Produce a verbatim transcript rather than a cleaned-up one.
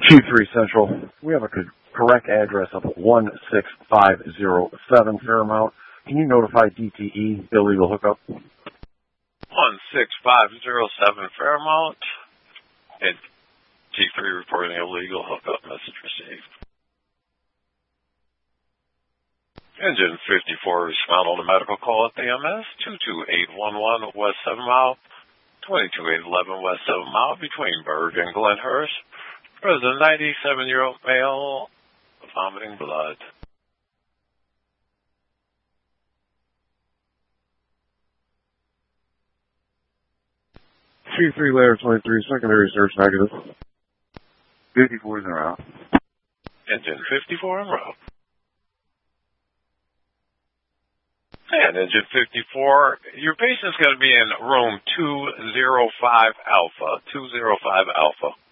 Chief three Central, we have a co- correct address of one six five zero seven Fairmount. Can you notify D T E illegal hookup? one six five zero seven Fairmount. And Chief three reporting illegal hookup message received. Engine fifty-four respond on the medical call at the M S two two eight one one West seven Mile, twenty-two eight eleven West seven Mile between Berg and Glenhurst. Present ninety-seven-year-old male vomiting blood. Chief three Layer twenty-three, secondary search negative. fifty-four is en route. Engine fifty-four en route. And Engine fifty-four, your patient's going to be in room two oh five Alpha, two oh five Alpha.